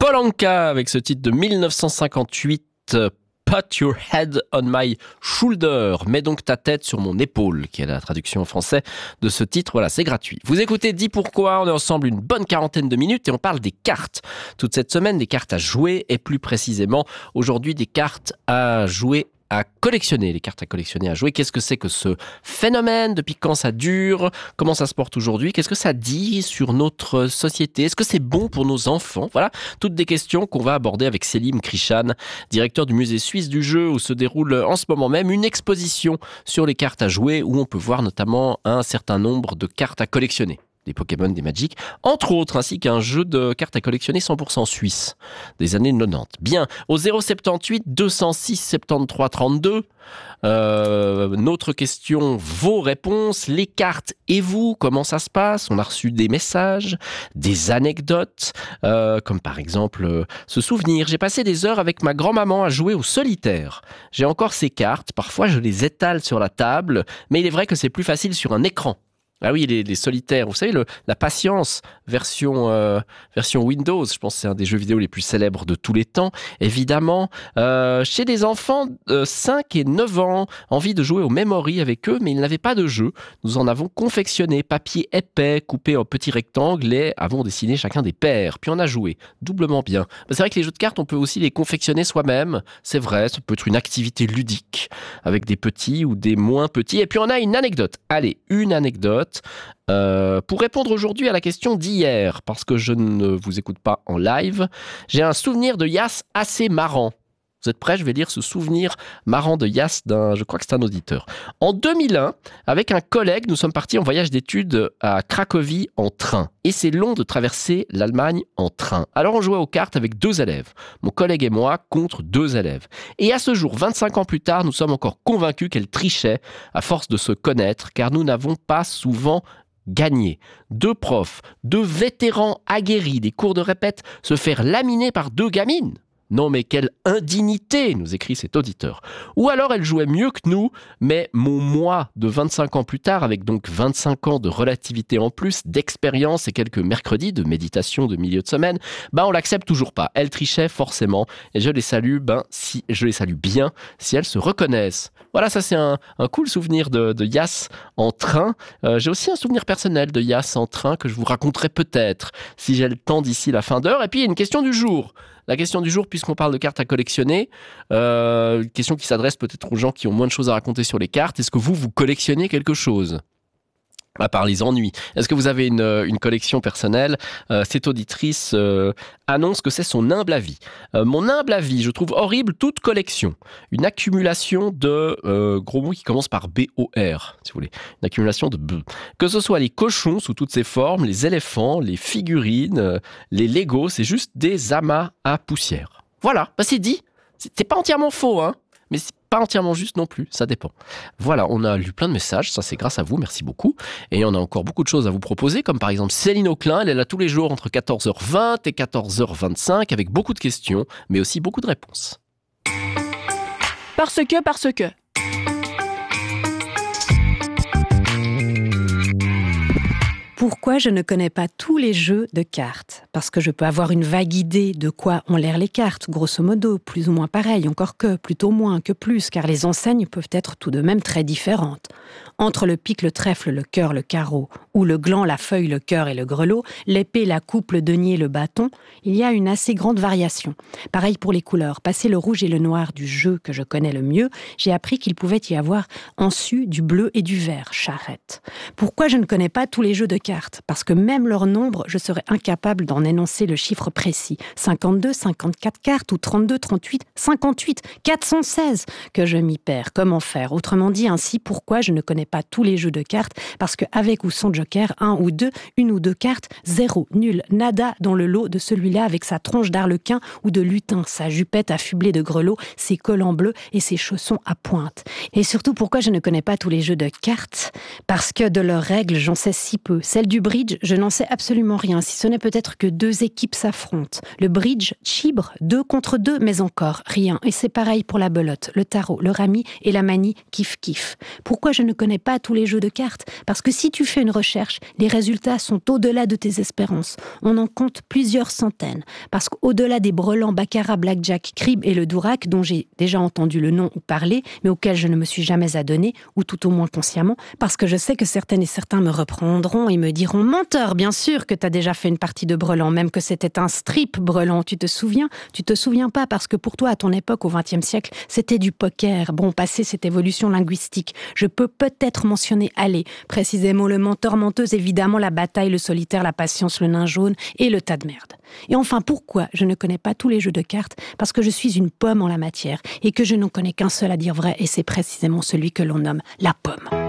Kolanka avec ce titre de 1958, Put Your Head on My Shoulder, mets donc ta tête sur mon épaule, qui est la traduction en français de ce titre. Voilà, c'est gratuit. Vous écoutez Dis Pourquoi, on est ensemble une bonne quarantaine de minutes et on parle des cartes. Toute cette semaine, des cartes à jouer et plus précisément, aujourd'hui, des cartes à jouer, à collectionner, les cartes à collectionner, à jouer. Qu'est-ce que c'est que ce phénomène? Depuis quand ça dure? Comment ça se porte aujourd'hui? Qu'est-ce que ça dit sur notre société? Est-ce que c'est bon pour nos enfants? Voilà, toutes des questions qu'on va aborder avec Selim Krishan, directeur du musée suisse du jeu, où se déroule en ce moment même une exposition sur les cartes à jouer, où on peut voir notamment un certain nombre de cartes à collectionner. Des Pokémon, des Magic, entre autres, ainsi qu'un jeu de cartes à collectionner 100% suisse, des années 90. Bien, au 078 206 73 32, notre question, vos réponses, les cartes et vous, comment ça se passe? On a reçu des messages, des anecdotes, comme par exemple ce souvenir. J'ai passé des heures avec ma grand-maman à jouer au solitaire. J'ai encore ces cartes, parfois je les étale sur la table, mais il est vrai que c'est plus facile sur un écran. Ah oui, les solitaires, vous savez, la patience, version Windows, je pense que c'est un des jeux vidéo les plus célèbres de tous les temps, évidemment. Chez des enfants de 5 et 9 ans, envie de jouer au memory avec eux, mais ils n'avaient pas de jeu. Nous en avons confectionné, papier épais, coupé en petits rectangles et avons dessiné chacun des paires. Puis on a joué, doublement bien. C'est vrai que les jeux de cartes, on peut aussi les confectionner soi-même, c'est vrai, ça peut être une activité ludique, avec des petits ou des moins petits. Et puis on a une anecdote. Allez, une anecdote. Pour répondre aujourd'hui à la question d'hier, parce que je ne vous écoute pas en live, j'ai un souvenir de Yas assez marrant. Vous êtes prêts? Je vais lire ce souvenir marrant de Yas, je crois que c'est un auditeur. En 2001, avec un collègue, nous sommes partis en voyage d'études à Cracovie en train. Et c'est long de traverser l'Allemagne en train. Alors on jouait aux cartes avec 2 élèves. Mon collègue et moi contre 2 élèves. Et à ce jour, 25 ans plus tard, nous sommes encore convaincus qu'elle trichait à force de se connaître, car nous n'avons pas souvent gagné. 2 profs, 2 vétérans aguerris des cours de répète se faire laminer par 2 gamines. Non mais quelle indignité, nous écrit cet auditeur. Ou alors elle jouait mieux que nous, mais mon moi de 25 ans plus tard, avec donc 25 ans de relativité en plus, d'expérience et quelques mercredis de méditation de milieu de semaine, on l'accepte toujours pas. Elle trichait forcément et je les salue, si je les salue bien si elles se reconnaissent. Voilà, ça c'est un cool souvenir de Yas en train. J'ai aussi un souvenir personnel de Yas en train que je vous raconterai peut-être si j'ai le temps d'ici la fin d'heure. Et puis il y a une question du jour. La question du jour, puisqu'on parle de cartes à collectionner, une question qui s'adresse peut-être aux gens qui ont moins de choses à raconter sur les cartes. Est-ce que vous collectionnez quelque chose ? À part les ennuis. Est-ce que vous avez une collection personnelle? Cette auditrice annonce que c'est son humble avis. Mon humble avis, je trouve horrible toute collection. Une accumulation de gros mots qui commencent par B-O-R, si vous voulez. Une accumulation de B. Que ce soit les cochons sous toutes ses formes, les éléphants, les figurines, les Legos, c'est juste des amas à poussière. Voilà, c'est dit. C'est pas entièrement faux, hein. Mais c'est pas entièrement juste non plus, ça dépend. Voilà, on a lu plein de messages, ça c'est grâce à vous, merci beaucoup. Et on a encore beaucoup de choses à vous proposer, comme par exemple Céline Auclin, elle est là tous les jours entre 14h20 et 14h25, avec beaucoup de questions, mais aussi beaucoup de réponses. Parce que... Pourquoi je ne connais pas tous les jeux de cartes? Parce que je peux avoir une vague idée de quoi ont l'air les cartes, grosso modo, plus ou moins pareil, encore que, plutôt moins que plus, car les enseignes peuvent être tout de même très différentes. Entre le pic, le trèfle, le cœur, le carreau, ou le gland, la feuille, le cœur et le grelot, l'épée, la coupe, le denier, le bâton, il y a une assez grande variation. Pareil pour les couleurs. Passé le rouge et le noir du jeu que je connais le mieux, j'ai appris qu'il pouvait y avoir en su du bleu et du vert, charrette. Pourquoi je ne connais pas tous les jeux de cartes? Parce que même leur nombre, je serais incapable d'en énoncer le chiffre précis. 52, 54 cartes ou 32, 38, 58, 416 que je m'y perds. Comment faire? Autrement dit, ainsi, pourquoi je ne connais pas tous les jeux de cartes? Parce qu'avec ou sans joker, une ou deux cartes, 0, nul, nada dans le lot de celui-là avec sa tronche d'arlequin ou de lutin, sa jupette affublée de grelots, ses collants bleus et ses chaussons à pointe. Et surtout, pourquoi je ne connais pas tous les jeux de cartes? Parce que de leurs règles, j'en sais si peu. Celle du bridge, je n'en sais absolument rien, si ce n'est peut-être que 2 équipes s'affrontent. Le bridge, chibre, 2 contre 2, mais encore rien. Et c'est pareil pour la belote, le tarot, le rami et la manie, kiff-kiff. Pourquoi je ne connais pas tous les jeux de cartes ? Parce que si tu fais une recherche, les résultats sont au-delà de tes espérances. On en compte plusieurs centaines. Parce qu'au-delà des brelans, baccarat, blackjack, crib et le dourak, dont j'ai déjà entendu le nom ou parler, mais auquel je ne me suis jamais adonnée, ou tout au moins consciemment, parce que je sais que certaines et certains me reprendront et me diront « Menteur, bien sûr que t'as déjà fait une partie de brelan, même que c'était un strip brelan, tu te souviens ? Tu te souviens pas parce que pour toi, à ton époque, au XXe siècle, c'était du poker. Bon, passé cette évolution linguistique, je peux peut-être mentionner aller, précisément le menteur, menteuse, évidemment la bataille, le solitaire, la patience, le nain jaune et le tas de merde. Et enfin, pourquoi je ne connais pas tous les jeux de cartes ? Parce que je suis une pomme en la matière et que je n'en connais qu'un seul à dire vrai et c'est précisément celui que l'on nomme la pomme.